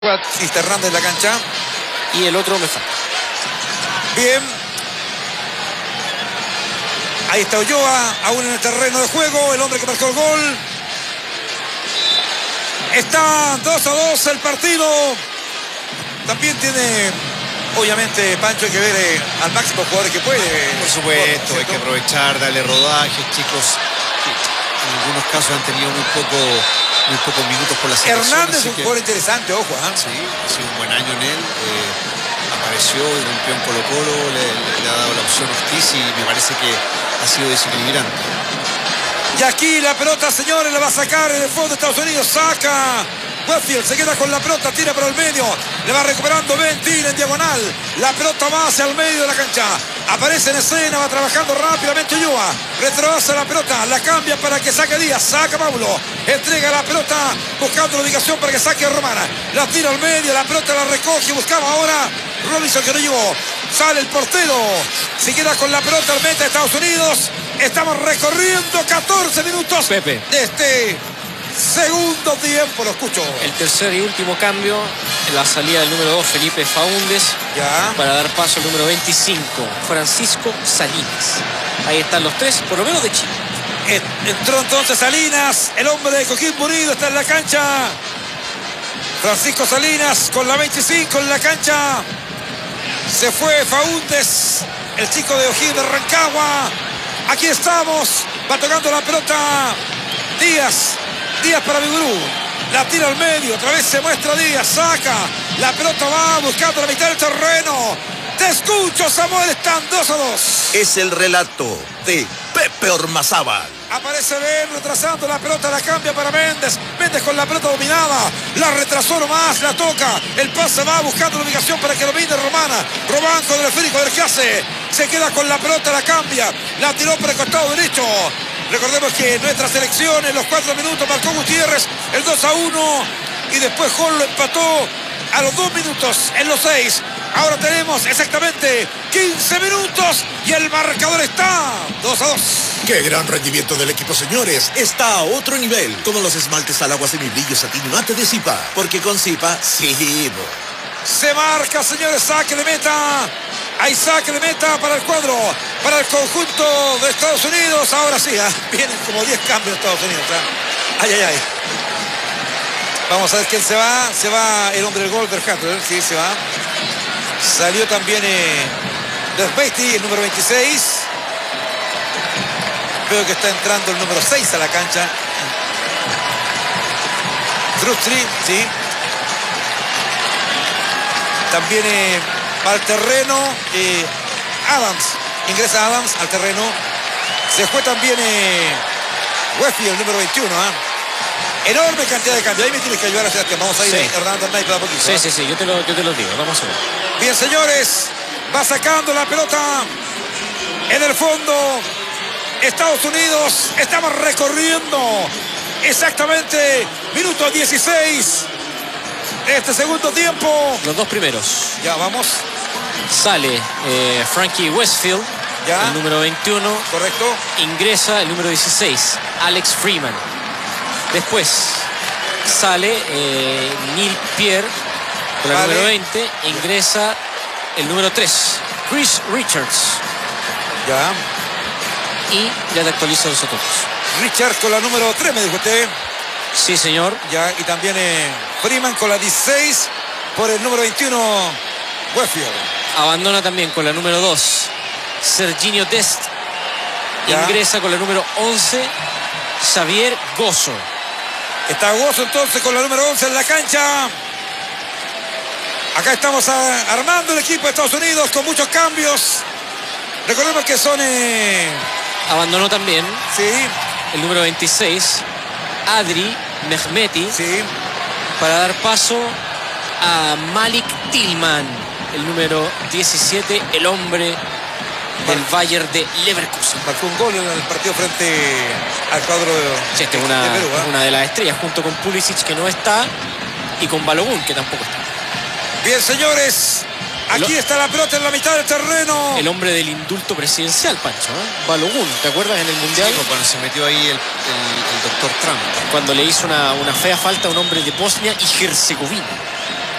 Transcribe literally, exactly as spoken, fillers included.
Hernández en la cancha. Y el otro me falta. Bien. Ahí está Ulloa, aún en el terreno de juego, el hombre que marcó el gol. Está dos a dos el partido. También tiene, obviamente, Pancho, hay que ver eh, al máximo jugador que puede. Por supuesto, hay que aprovechar, darle rodaje, chicos. En algunos casos han tenido muy poco, muy pocos minutos por la selección. Hernández es un que... jugador interesante, ojo. ¿eh? Sí, ha sido un buen año en él. Eh, apareció y rompió en Colo Colo, le, le, le ha dado la opción Ortiz y me parece que ha sido desequilibrante. Y aquí la pelota, señores, la va a sacar en el fondo de Estados Unidos. Saca Westfield, se queda con la pelota, tira por el medio. Le va recuperando Ventil en diagonal. La pelota va hacia el medio de la cancha. Aparece en escena, va trabajando rápidamente Ulloa. Retrocede la pelota, la cambia para que saque Díaz. Saca Paulo, entrega la pelota buscando la ubicación para que saque Romana. La tira al medio, la pelota la recoge. Buscaba ahora Robinson, que no llegó. Sale el portero, se queda con la pelota al meta de Estados Unidos. Estamos recorriendo catorce minutos Pepe. de este segundo tiempo. Lo escucho. El tercer y último cambio, la salida del número dos, Felipe Faúndez, Ya. para dar paso al número veinticinco, Francisco Salinas. Ahí están los tres, por lo menos de Chile. Entró entonces Salinas, el hombre de Coquimbo Unido está en la cancha. Francisco Salinas con la veinticinco en la cancha. Se fue Faúndez, el chico de O'Higgins de Rancagua. Aquí estamos, va tocando la pelota Díaz, Díaz para Vigurú, la tira al medio, otra vez se muestra Díaz, saca, la pelota va buscando la mitad del terreno. Te escucho, Samuel, están dos a dos. Es el relato de Pepe Ormazábal. Aparece Ben retrasando la pelota, la cambia para Méndez. Méndez con la pelota dominada, la retrasó nomás, la toca. El pase va buscando la ubicación para que domine Romana. Román con el esférico, a ver qué hace. Se queda con la pelota, la cambia. La tiró por el costado derecho. Recordemos que nuestra selección en los cuatro minutos marcó Gutiérrez el dos a uno. Y después Hall lo empató a los dos minutos, en los seis. Ahora tenemos exactamente quince minutos y el marcador está dos a dos. ¡Qué gran rendimiento del equipo, señores! Está a otro nivel. Como los esmaltes al agua semibrillo satín mate de Zipa. Porque con Zipa, sí. Se marca, señores, saque de meta. Hay saque de meta para el cuadro, para el conjunto de Estados Unidos. Ahora sí, ¿eh? Vienen como diez cambios de Estados Unidos. ¿eh? Ay, ay, ay. Vamos a ver quién se va. Se va el hombre del gol, Berhatter. Sí, se va. Salió también eh, Desbeiti, el número veintiséis. Veo que está entrando el número seis a la cancha. Trustri, sí. También eh, va al terreno eh, Adams. Ingresa Adams al terreno. Se fue también eh, Westfield, el número veintiuno. ¿eh? Enorme cantidad de cambios. Ahí me tienes que ayudar a hacer que vamos a ir Sí. Hernando Arnaiz para poquito. Sí, ¿eh? sí, sí, yo te, lo, yo te lo digo, vamos a ver. Bien, señores, va sacando la pelota en el fondo Estados Unidos. Estamos recorriendo exactamente minuto dieciséis de este segundo tiempo. Los dos primeros. Ya, vamos. Sale eh, Frankie Westfield, Ya. el número veintiuno. Correcto. Ingresa el número dieciséis, Alex Freeman. Después sale eh, Neil Pierre con el Vale. número veinte. Ingresa el número tres, Chris Richards. Ya. Y ya te actualizo los otros. Richard con la número tres, me dijo usted. Sí, señor. Ya, y también eh, Freeman con la dieciséis por el número veintiuno, Westfield. Abandona también con la número dos, Serginho Dest. Ya. Ingresa con la número once, Xavier Gozo. Está Gozo entonces con la número once en la cancha. Acá estamos a, armando el equipo de Estados Unidos con muchos cambios. Recordemos que son... Eh, Abandonó también sí, el número veintiséis, Adri Mehmeti, sí. para dar paso a Malik Tillman, el número diecisiete, el hombre del Bayern de Leverkusen. Marcó un gol en el partido frente al cuadro de, Sí, esta es de una, Perú. ¿eh? una de las estrellas, junto con Pulisic, que no está, y con Balogun, que tampoco está. Bien, señores. Aquí está la pelota en la mitad del terreno. El hombre del indulto presidencial, Pancho, ¿eh? Balogun, ¿te acuerdas en el Mundial? Sí, cuando se metió ahí el, el, el doctor Trump. Cuando le hizo una, una fea falta a un hombre de Bosnia y Herzegovina.